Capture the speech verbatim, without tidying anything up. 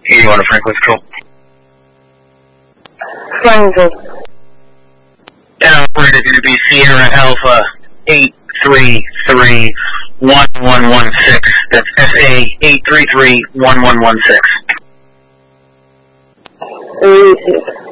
eighty-one to Franklin Control. Franklin. And operator going to be Sierra Alpha eight three three one one one six. That's S A eight three three one one one six. Three six.